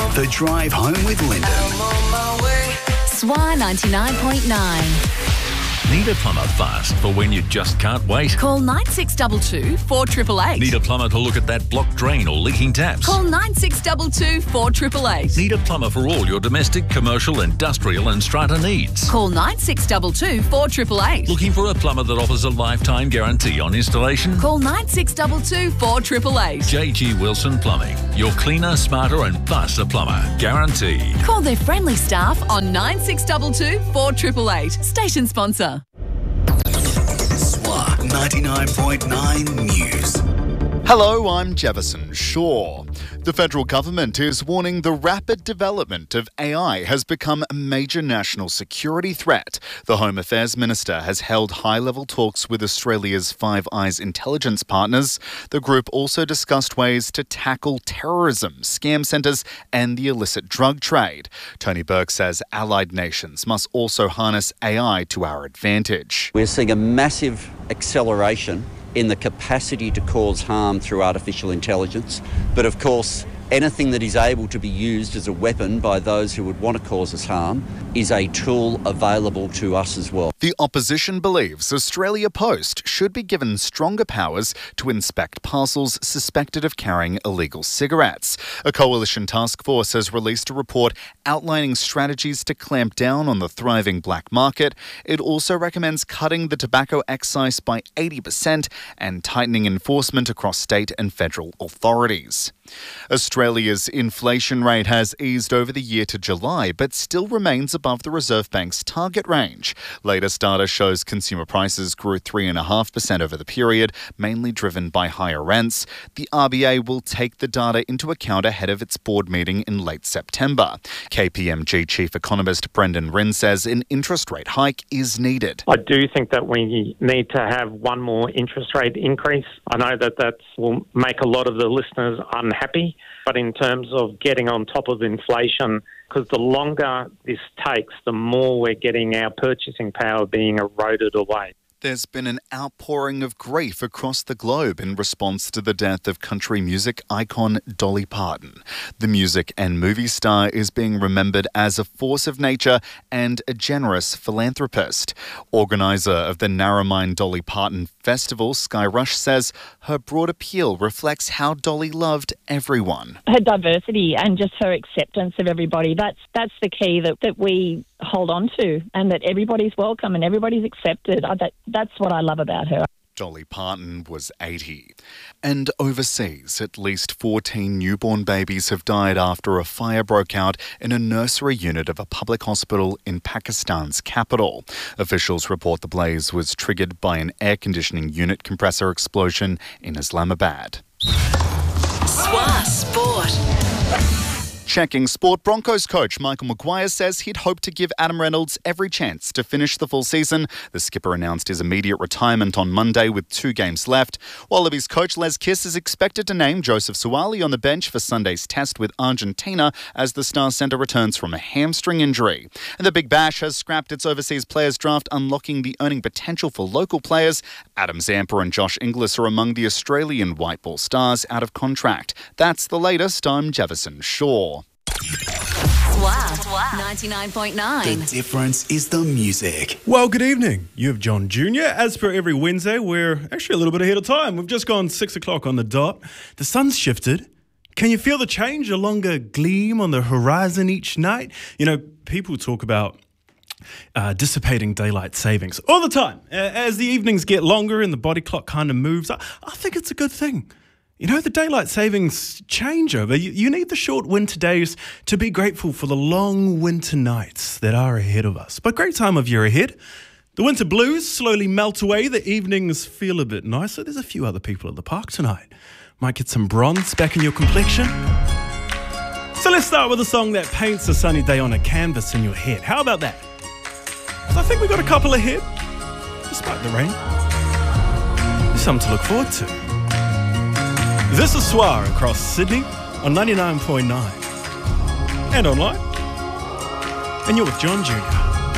The Drive Home with Lyndon. I'm on my way. SWA 99.9. Need a plumber fast for when you just can't wait? Call 9622 4888. Need a plumber to look at that blocked drain or leaking taps? Call 9622 4888. Need a plumber for all your domestic, commercial, industrial and strata needs? Call 9622 4888. Looking for a plumber that offers a lifetime guarantee on installation? Call 9622 4888. JG Wilson Plumbing. Your cleaner, smarter and faster plumber. Guaranteed. Call their friendly staff on 9622 4888. Station sponsor. SWA 99.9 News. Hello, I'm Jefferson Shaw. The federal government is warning the rapid development of AI has become a major national security threat. The Home Affairs Minister has held high-level talks with Australia's Five Eyes intelligence partners. The group also discussed ways to tackle terrorism, scam centres and the illicit drug trade. Tony Burke says allied nations must also harness AI to our advantage. We're seeing a massive acceleration in the capacity to cause harm through artificial intelligence. But of course, anything that is able to be used as a weapon by those who would want to cause us harm is a tool available to us as well. The opposition believes Australia Post should be given stronger powers to inspect parcels suspected of carrying illegal cigarettes. A coalition task force has released a report outlining strategies to clamp down on the thriving black market. It also recommends cutting the tobacco excise by 80% and tightening enforcement across state and federal authorities. Australia's inflation rate has eased over the year to July, but still remains above the Reserve Bank's target range. Latest data shows consumer prices grew 3.5% over the period, mainly driven by higher rents. The RBA will take the data into account ahead of its board meeting in late September. KPMG Chief Economist Brendan Rinn says an interest rate hike is needed. I do think that we need to have one more interest rate increase. I know that will make a lot of the listeners unhappy, but in terms of getting on top of inflation, because the longer this takes, the more we're getting our purchasing power being eroded away. There's been an outpouring of grief across the globe in response to the death of country music icon Dolly Parton. The music and movie star is being remembered as a force of nature and a generous philanthropist. Organiser of the Narromine Dolly Parton Festival, Sky Rush, says her broad appeal reflects how Dolly loved everyone. Her diversity and just her acceptance of everybody, that's the key that we hold on to, and that everybody's welcome and everybody's accepted. That's what I love about her. Dolly Parton was 80. And overseas, at least 14 newborn babies have died after a fire broke out in a nursery unit of a public hospital in Pakistan's capital. Officials report the blaze was triggered by an air conditioning unit compressor explosion in Islamabad. SWA Sport. Checking sport, Broncos coach Michael Maguire says he'd hope to give Adam Reynolds every chance to finish the full season. The skipper announced his immediate retirement on Monday with 2 games left. Wallabies coach Les Kiss is expected to name Joseph Suaalii on the bench for Sunday's test with Argentina as the star centre returns from a hamstring injury. And the Big Bash has scrapped its overseas players draft, unlocking the earning potential for local players. Adam Zampa and Josh Inglis are among the Australian white ball stars out of contract. That's the latest. I'm Jefferson Shaw. SWA 99.9. The difference is the music. Well, good evening. You have John Jr. As per every Wednesday, we're actually a little bit ahead of time. We've just gone 6 o'clock on the dot. The sun's shifted. Can you feel the change? A longer gleam on the horizon each night? You know, people talk about dissipating daylight savings all the time. As the evenings get longer and the body clock kind of moves, I think it's a good thing. You know, the daylight savings changeover, you need the short winter days to be grateful for the long winter nights that are ahead of us. But great time of year ahead. The winter blues slowly melt away. The evenings feel a bit nicer. There's a few other people at the park tonight. Might get some bronze back in your complexion. So let's start with a song that paints a sunny day on a canvas in your head. How about that? So I think we've got a couple ahead, despite the rain. There's something to look forward to. This is SWA across Sydney on 99.9 and online. And you're with John Jr.